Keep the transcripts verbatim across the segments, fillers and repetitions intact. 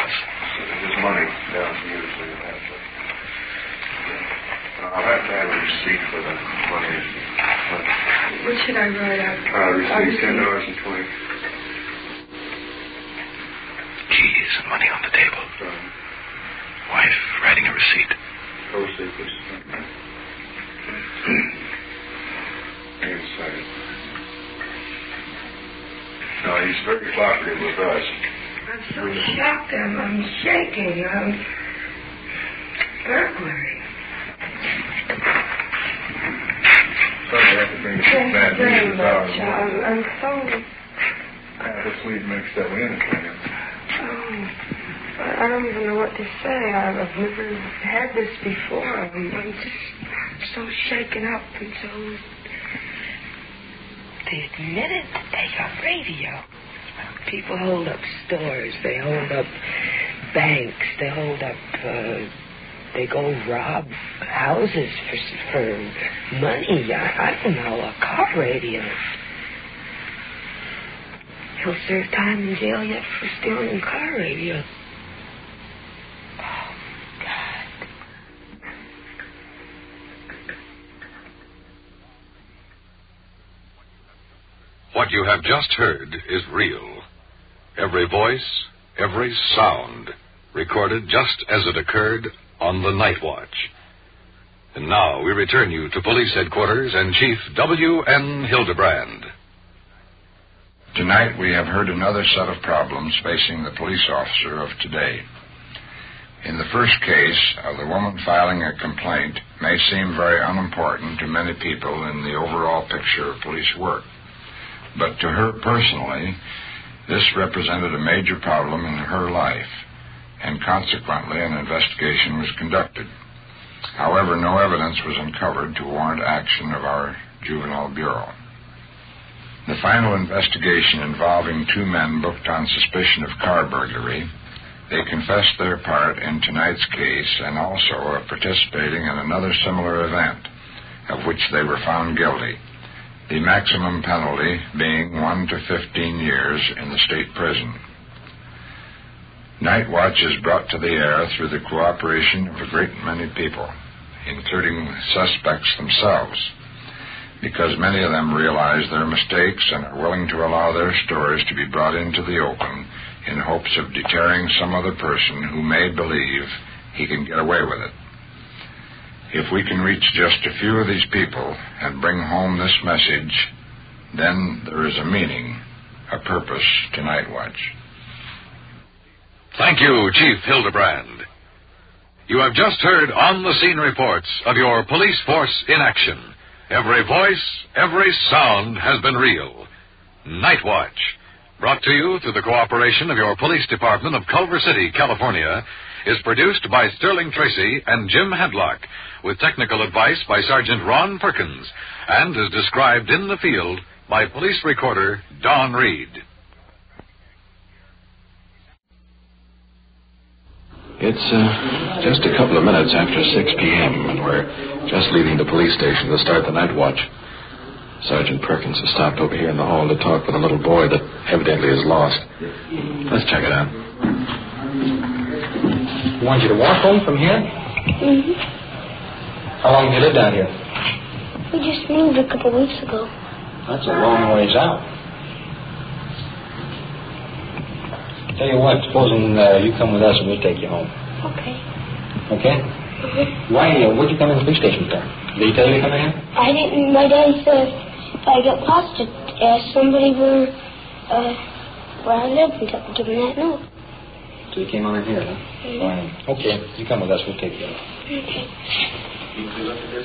There's money down here, so you'll have to. I'll have to have a receipt for the money. What should I write out? Uh, receipt ten dollars and twenty. Keys and money on the table. Right. Wife writing a receipt. Oh, see, please. Inside. No, he's very cooperative with us. I'm so shocked. I'm, I'm shaking. I'm burglary. Sorry, I have to bring you some bad very news much. about I'm, I'm so... Yeah, this lead makes that we understand it. Oh, I I don't even know what to say. I've, I've never had this before. I'm, I'm just so shaken up and so... They admitted that they got radio. People hold up stores. They hold up banks. They hold up... Uh, they go rob houses for for money. I, I don't know, a car radio. He'll serve time in jail yet for stealing a car radio. Oh, God. What you have just heard is real. Every voice, every sound, recorded just as it occurred on the Night Watch. And now we return you to Police Headquarters and Chief W N Hildebrand. Tonight we have heard another set of problems facing the police officer of today. In the first case, of the woman filing a complaint may seem very unimportant to many people in the overall picture of police work. But to her personally, this represented a major problem in her life, and consequently an investigation was conducted. However, no evidence was uncovered to warrant action of our Juvenile Bureau. The final investigation involving two men booked on suspicion of car burglary, they confessed their part in tonight's case and also of participating in another similar event, of which they were found guilty, the maximum penalty being one to fifteen years in the state prison. Night Watch is brought to the air through the cooperation of a great many people, including suspects themselves, because many of them realize their mistakes and are willing to allow their stories to be brought into the open in hopes of deterring some other person who may believe he can get away with it. If we can reach just a few of these people and bring home this message, then there is a meaning, a purpose to Night Watch. Thank you, Chief Hildebrand. You have just heard on-the-scene reports of your police force in action. Every voice, every sound has been real. Night Watch, brought to you through the cooperation of your police department of Culver City, California, is produced by Sterling Tracy and Jim Hadlock, with technical advice by Sergeant Ron Perkins, and is described in the field by police recorder Don Reed. It's uh, just a couple of minutes after six p.m., and we're just leaving the police station to start the night watch. Sergeant Perkins has stopped over here in the hall to talk with a little boy that evidently is lost. Let's check it out. You want you to walk home from here? Mm-hmm. How long have you lived down here? We just moved a couple weeks ago. That's a long ways out. Tell you what, supposing uh, you come with us and we'll take you home. Okay. Okay? Mm-hmm. Why, uh, where'd you come in the police station for? Did he tell you to come in here? I didn't. My dad said if I get lost, to ask somebody where, uh, where I live and t- give them that note. So you came on in here, huh? Mm-hmm. Fine. Okay, you come with us, we'll take you home. Okay. Look at this.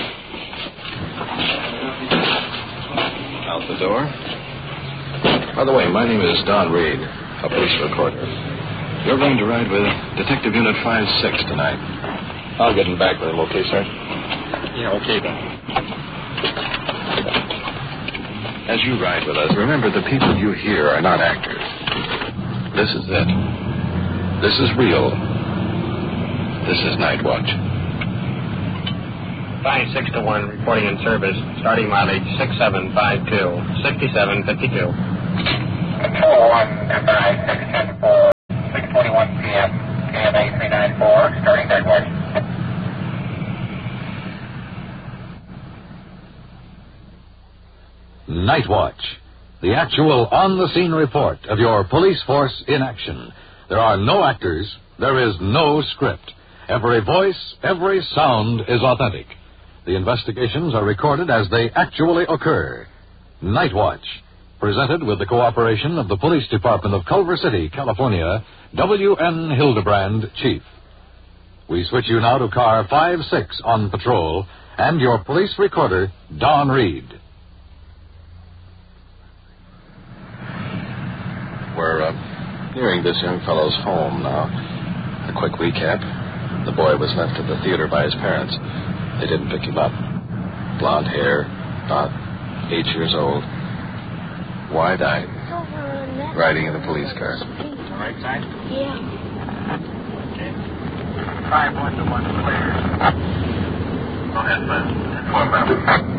Out the door. By the way, my name is Don Reed, a police recorder. You're going to ride with Detective Unit five six tonight. I'll get him back with him, okay, sir? Yeah, okay, then. As you ride with us, remember the people you hear are not actors. This is it. This is real. This is Night Watch. five six to one, reporting in service. Starting mileage six seven five two, sixty-seven fifty-two. Control one, M I six ten four, six twenty-one p m Night Watch, the actual on-the-scene report of your police force in action. There are no actors. There is no script. Every voice, every sound is authentic. The investigations are recorded as they actually occur. Night Watch, presented with the cooperation of the Police Department of Culver City, California, W N Hildebrand, Chief. We switch you now to car five six on patrol and your police recorder, Don Reed. We're uh, nearing this young fellow's home now. A quick recap. The boy was left at the theater by his parents. They didn't pick him up. Blonde hair, about eight years old. Wide-eyed. Riding in a police car. Right side? Yeah. Okay. Five one to one clear. Go ahead, bud. Inform member.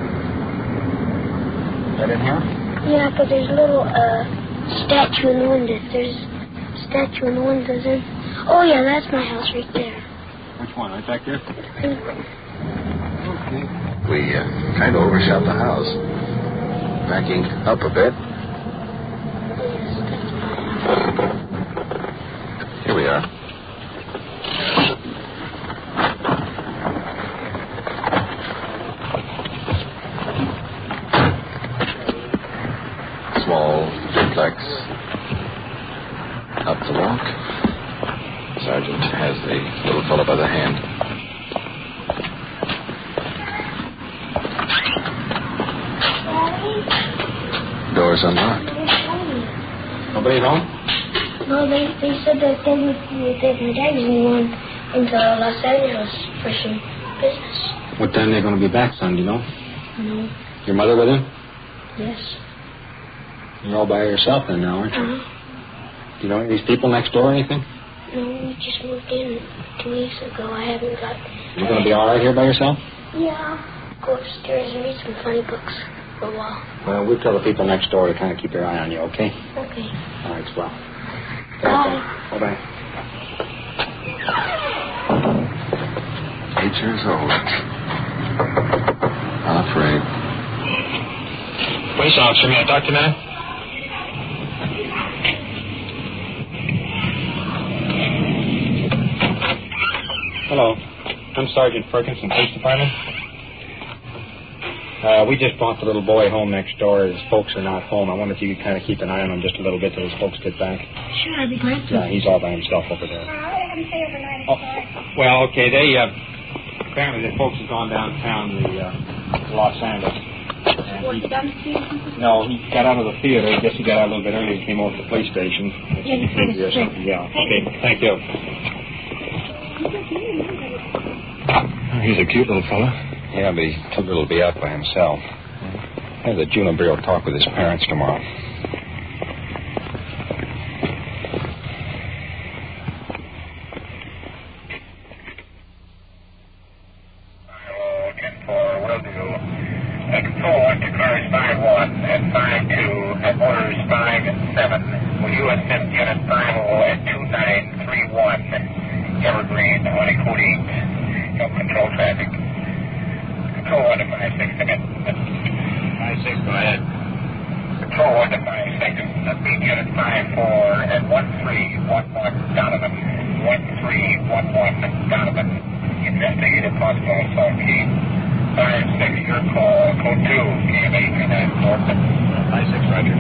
That in here? Yeah, but there's a little uh, statue in the window. There's a statue in the window. Then. Oh, yeah, that's my house right there. Which one? Right back there? We uh, kind of overshot the house. Backing up a bit. Here we are. Small duplex. Up the walk. Sergeant has the little fellow by the hand. Door's unlocked. Nobody home? No, they, they said that they would take my dad and one into Los Angeles for some business. What time are they going to be back, son, do you know? No. Your mother with him? Yes. You're all by yourself then now, aren't you? Uh-huh. Do you know any of these people next door or anything? No, we just moved in two weeks ago. I haven't got... You're going to be all right here by yourself? Yeah. Go upstairs and read some funny books for a while. Well, we'll tell the people next door to kind of keep their eye on you, okay? Okay. All right, swell. Bye. Bye-bye. Eight years old. Unafraid. Police officer, may I talk to you a minute? Hello. I'm Sergeant Perkins from Police Department. Uh, we just brought the little boy home next door. His folks are not home. I wonder if you could kind of keep an eye on him just a little bit till his folks get back. Sure, I'd be glad to. Yeah, he's all by himself over there. Uh, I can stay overnight. Oh, well, okay. They, uh, apparently the folks have gone downtown the, uh, to Los Angeles. What, He, you done to see something? no, he got out of the theater. I guess he got out a little bit early and came over to the police station. Yeah, you can Or something. Yeah, okay. Thank you. He's a cute little fella. Yeah, but he took a little be out by himself. Have the juvenile bureau talk with his parents tomorrow. Control one to cars five one and five two and motors five and seven. Will you assist unit five oh and two nine three one Evergreen on a code eight? Help control traffic. Control one to five six again. Five six, go ahead. Control one to five six. Meet unit five four and one three one one Donovan. One three one one Donovan. Investigate a possible assault case. Five six, your call. Code two, K M eight three nine four. Five six, Roger.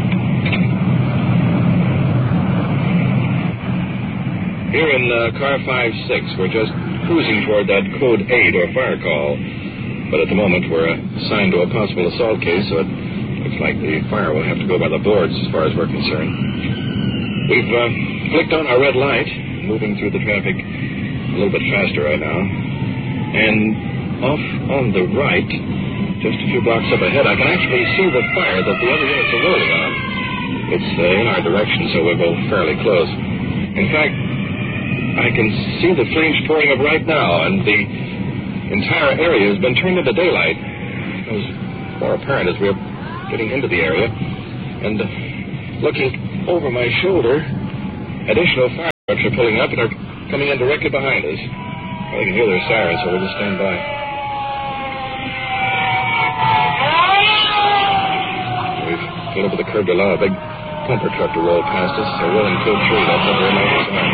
Here in uh, car five six, we're just cruising toward that code eight or fire call. But at the moment, we're assigned to a possible assault case, so it looks like the fire will have to go by the boards as far as we're concerned. We've uh, clicked on our red light, moving through the traffic a little bit faster right now. And off on the right, just a few blocks up ahead, I can actually see the fire that the other units are rolling on. It's uh, in our direction, so we'll go fairly close. In fact, I can see the flames pouring up right now, and the entire area has been turned into daylight. It was more apparent as we were getting into the area. And uh, looking over my shoulder, additional fire trucks are pulling up and are coming in directly behind us. I can hear their sirens, so we'll just stand by. We've Right over the curb to allow a big pumper truck to roll past us, so we'll include three. That's what we're making time.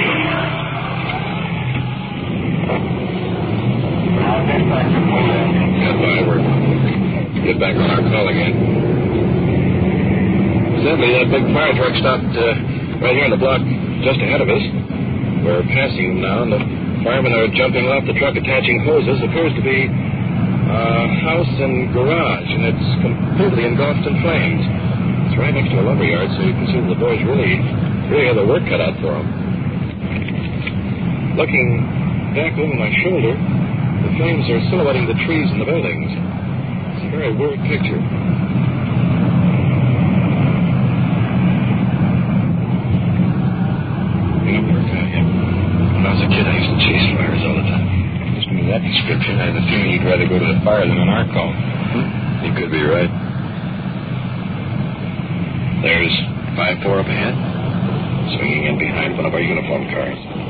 Stand by. We're get back on our call again. Sadly, that big fire truck stopped uh, right here in the block just ahead of us. We're passing them now, and the firemen are jumping off the truck, attaching hoses. Appears to be a house and garage, and it's completely engulfed in flames. It's right next to a lumber yard, so you can see that the boys really, really have their work cut out for them. Looking back over my shoulder, the flames are silhouetting the trees and the buildings. It's a very weird picture. You know, Burke, I, when I was a kid, I used to chase fires all the time. Listening to that description, I had a feeling you'd rather go to the fire than on our call. Hmm? You could be right. There's five four up ahead, swinging in behind one of our uniformed cars.